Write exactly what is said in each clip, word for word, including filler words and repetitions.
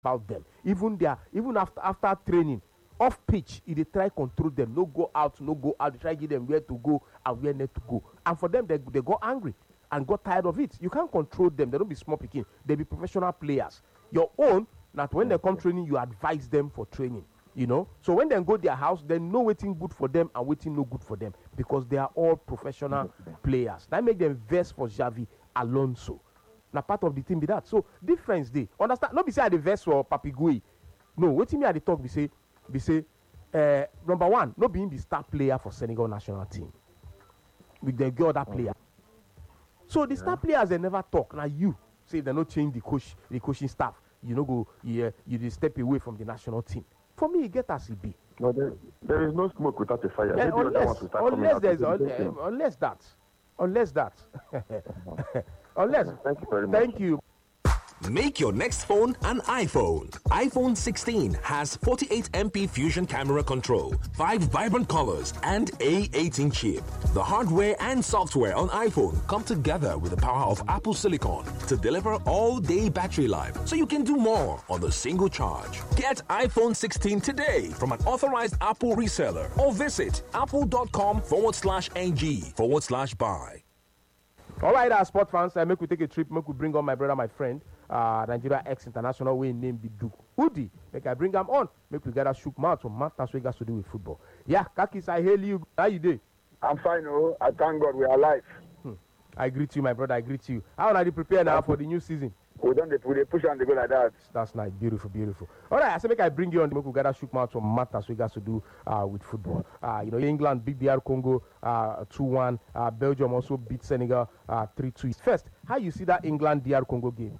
about them. Even their even after after training, off pitch, if they try control them, no go out, no go out, they try give them where to go and where not to go. And for them, they, they got angry and got tired of it. You can't control them. They don't be small picking. They be professional players. Your own, that when they come training, you advise them for training. You know, so when they go their house, they know waiting good for them and waiting no good for them because they are all professional players. That make them vex for Xavi Alonso. Now part of the team be that. So difference they understand. Not be say I the vex for Papigui. No, waiting me at the talk. Be say, be say, uh, number one, not being the star player for Senegal national team with the girl that player. So the star players they never talk. Now you say they not change the coach, the coaching staff. You know go, you you just step away from the national team. For me, it get as it be. No, there, there is no smoke without a fire. Yeah, unless, unless there's un, uh, unless that, unless that, unless. Thank you very much. Thank you. Make your next phone an iPhone. iPhone sixteen has forty-eight megapixel Fusion camera control, five vibrant colors, and A eighteen chip. The hardware and software on iPhone come together with the power of Apple Silicon to deliver all-day battery life, so you can do more on the single charge. Get iPhone sixteen today from an authorized Apple reseller or visit apple.com forward slash ng forward slash buy. All right, our sport fans, I make we take a trip, make we bring on my brother, my friend, uh, Nigeria ex-international way named Duke Udi. Make I bring him on, make we gather shook mouth from matters we got to do with football. Yeah, Kakis, I hail you. How you doing? I'm fine, oh. I thank God we are alive. Hmm. I greet you, my brother, I greet you. How are you prepared now for the new season? We don't we push and they go like that. That's nice, beautiful, beautiful. All right, I say make I bring you on, make we gather shook mouth from matters we got to do uh, with football. Uh, you know, England beat D R Congo uh, two one. Uh, Belgium also beat Senegal uh, three two. First, how you see that England-D R Congo game?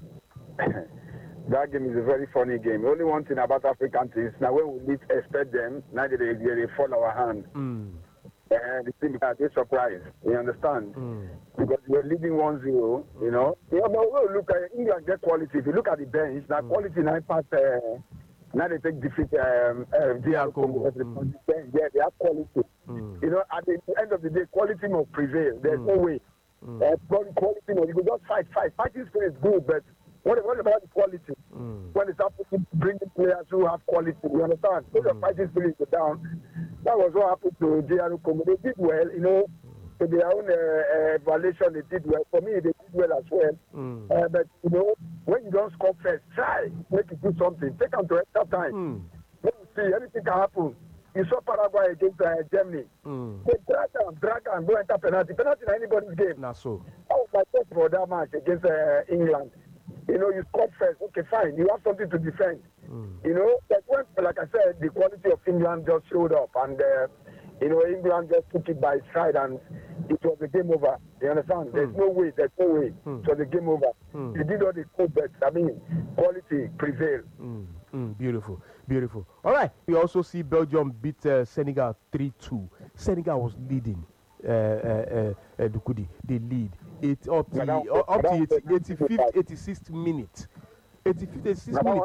That game is a very funny game. Only one thing about African teams, now when we least expect them, now they, they, they fall our hand. Mm. And the team are surprised. You understand? Mm. Because we're leading one zero, you know. You know, but we'll look at England get quality. If you look at the bench, that mm. quality nine pass, uh, now they take defeat um, uh, D R Congo. Mm. Yeah, they have quality. Mm. You know, at the end of the day, quality must prevail. There's mm. no way. Mm. Uh, quality must, you could just fight, fight. Fighting spirit is good, but what, what about the quality? Mm. When it's happening, bringing players who have quality, you understand? So mm. the fighting spirit is down. That was what happened to D R Congo. They did well, you know, to their own uh, uh, evaluation, they did well. For me, they did well as well. Mm. Uh, but, you know, when you don't score first, try, make it do something. Take them to extra time. Mm. Let me see, anything can happen. You saw Paraguay against uh, Germany. Mm. They drag them, drag them, go enter penalty. Penalty in anybody's game. Not so. That was my test for that match against uh, England. You know, you scored first. Okay, fine. You have something to defend. Mm. You know, but when, like I said, the quality of England just showed up. And, uh, you know, England just took it by stride and it was a game over. You understand? Mm. There's no way. There's no way. Mm. It was a game over. Mm. They did all the cool bets. I mean, quality prevailed. Mm. Mm. Beautiful. Beautiful. All right. We also see Belgium beat uh, Senegal three two. Senegal was leading. Uh, uh, uh, Dukudi, they lead. It up to, no, uh, up to eighty-fifth, eighty-sixth minute. eighty-fifth, eighty-sixth minute.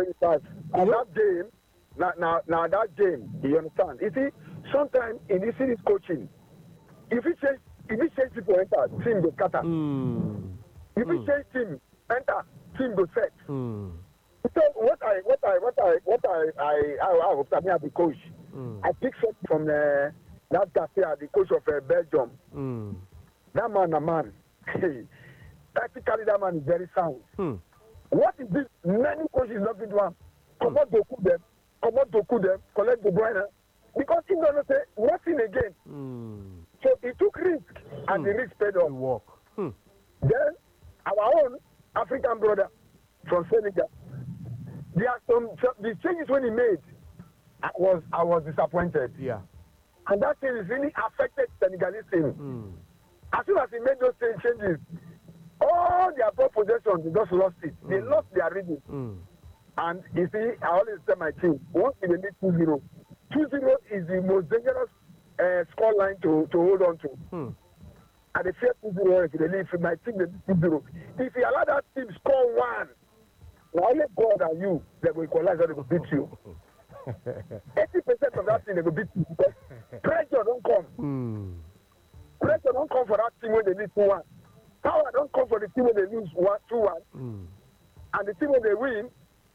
And that game, now, now, now that game, you understand? You see, sometimes in this series coaching, if you change, if you change people enter, team go scatter. Mm. If you mm. change team enter, team go set. Mm. So what I, what I, what I, what I, I, I, I was talking about the coach. Mm. I picked something from the. That Garcia, the coach of uh, Belgium, mm. that man, a man, tactically that man is very sound. Mm. What is this? Many coaches not going to have. Come on to cook them, come on to cook them, collect the briner. Because he doesn't say nothing again. Mm. So he took risk, and mm. the risk paid off. Walk. Mm. Then our own African brother from Senegal, there are some, the changes when he made, I was, I was disappointed. Yeah. And that thing is really affected Senegalese team. Mm. As soon as he made those changes, all their ball possession, they just lost it. Mm. They lost their rhythm. Mm. And you see, I always tell my team, once they lead two zero, two zero is the most dangerous uh, score line to, to hold on to. Mm. And they fear two zero if they lead, if my team they lead two zero. If you allow that team score one, only God and you, they will equalize or they will beat you. eighty percent of that thing they will beat you because pressure don't come. Mm. Pressure don't come for that team when they lead two one. Power don't come for the team when they lose one two one. Mm. And the team when they win,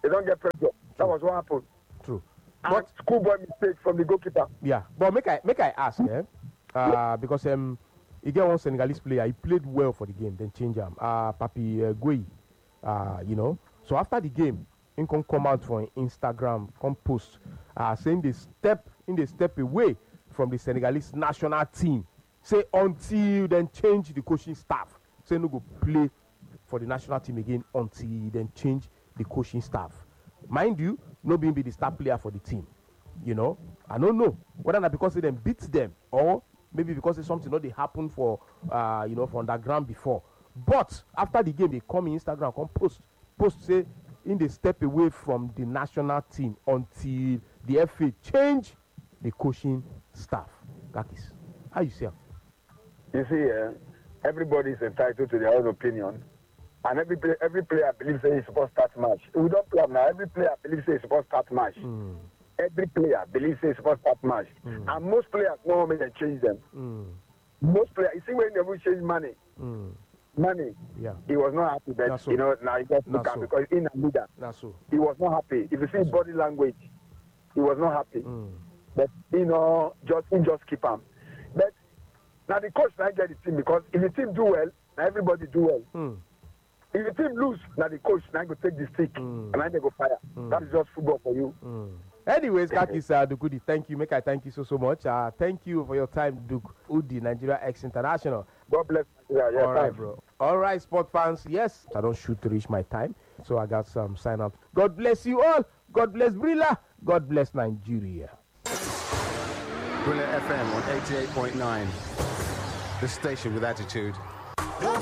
they don't get pressure. That was what happened. True. And But schoolboy mistake from the goalkeeper. yeah, but make I make I ask, eh? Uh, because um, you get one Senegalese player, he played well for the game, then change him. Uh, Papi uh, Gueye, uh, you know. So after the game, he can come out for Instagram, come post, uh, saying they step in the step away from the Senegalese national team. Say until then change the coaching staff. Say no go play for the national team again until then change the coaching staff. Mind you, no being be the star player for the team. You know, I don't know whether not because they then beat them or maybe because it's something that they happened for uh, you know, for underground before. But after the game, they come in Instagram, come post, post say in the step away from the national team until the F A change the coaching staff. Kakis, how you say? You see, uh, everybody is entitled to their own opinion. And every play, every player believes that he's supposed to start match. We don't play now. Every player believes that he's supposed to start match. Mm. Every player believes that he's supposed to start match. Mm. And most players know how they change them. Mm. Most players, you see when they will change money, Mm. money, Yeah, he was not happy. But, That's so. you know, now he just look That's at so. because in a leader, that's so. he was not happy. If you see body language, he was not happy. Mm. But, you know, just he just keep him. But now the coach now get the team because if the team do well, now everybody do well. Mm. If the team lose, now the coach now go take the stick Mm. and now they go fire. Mm. That is just football for you. Mm. Anyways, Kakis uh, Dukudi, thank you. Make I thank you so so much. Uh, thank you for your time, Duke Udi, Nigeria X International. God bless. Yeah, yeah, All right, thanks. bro. All right, sport fans. Yes, I don't shoot to reach my time, so I got some sign up. God bless you all. God bless Brilla. God bless Nigeria. Brilliant F M on eighty-eight point nine. The station with attitude.